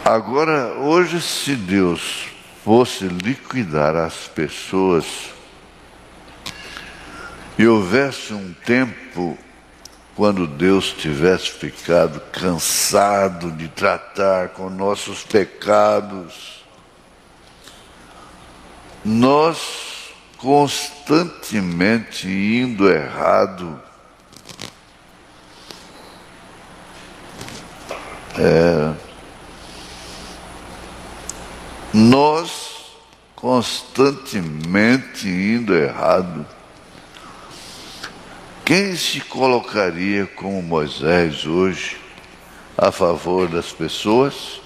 Agora, hoje, se Deus fosse liquidar as pessoas e houvesse um tempo quando Deus tivesse ficado cansado de tratar com nossos pecados, nós constantemente indo errado, nós constantemente indo errado, quem se colocaria como Moisés hoje a favor das pessoas?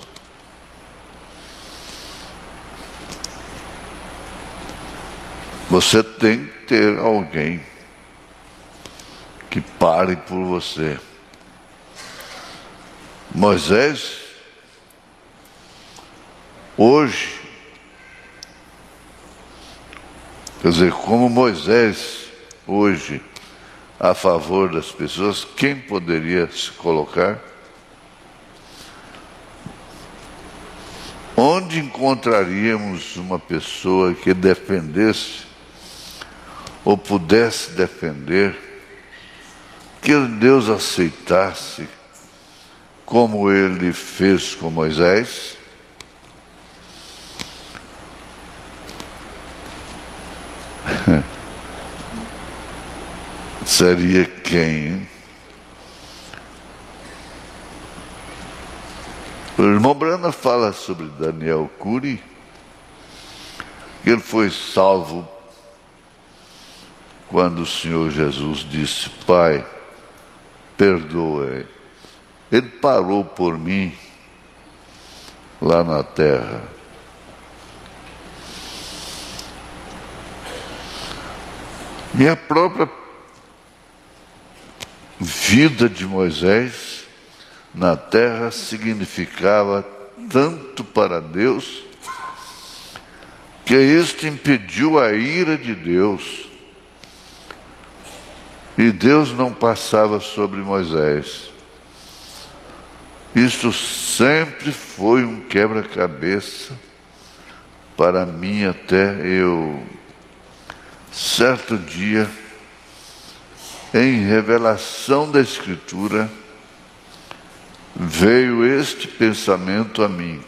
Você tem que ter alguém que pare por você. Moisés, hoje, quer dizer, como Moisés, hoje, a favor das pessoas, quem poderia se colocar? Onde encontraríamos uma pessoa que defendesse ou pudesse defender, que Deus aceitasse como ele fez com Moisés? Seria quem, hein? O irmão Brana fala sobre Daniel Cury, que ele foi salvo quando o Senhor Jesus disse: Pai, perdoa. Ele parou por mim lá na terra. Minha própria vida de Moisés na terra significava tanto para Deus, que isto impediu a ira de Deus. E Deus não passava sobre Moisés. Isto sempre foi um quebra-cabeça para mim, até eu, certo dia, em revelação da Escritura, veio este pensamento a mim: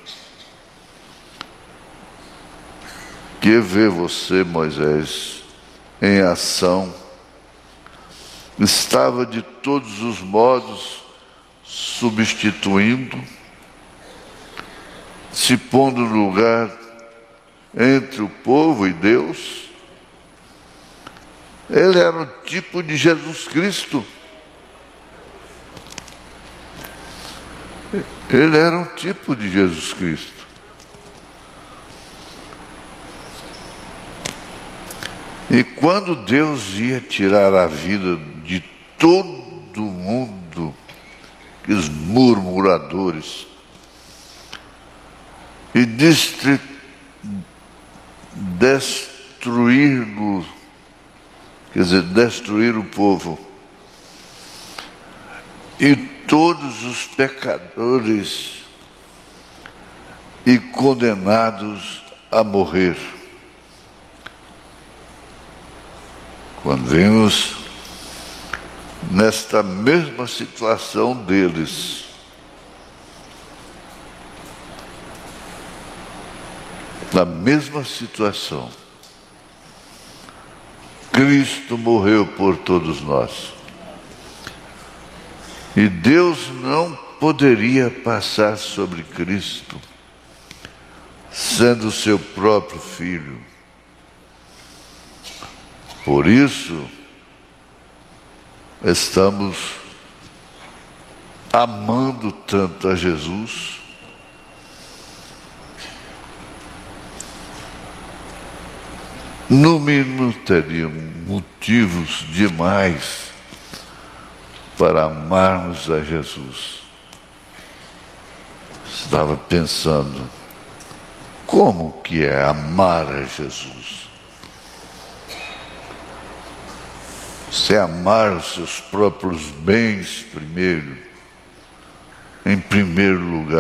que vê você, Moisés, em ação, estava de todos os modos substituindo, se pondo no lugar entre o povo e Deus. Ele era o tipo de Jesus Cristo. Ele era um tipo de Jesus Cristo. E quando Deus ia tirar a vida de todo mundo, os murmuradores, e destruir-nos, quer dizer, destruir o povo, e todos os pecadores e condenados a morrer. Quando vimos nesta mesma situação deles, na mesma situação, Cristo morreu por todos nós. E Deus não poderia passar sobre Cristo, sendo seu próprio Filho. Por isso, estamos amando tanto a Jesus, no mínimo teríamos motivos demais para amarmos a Jesus. Estava pensando, como que é amar a Jesus? Você amar os seus próprios bens primeiro, em primeiro lugar.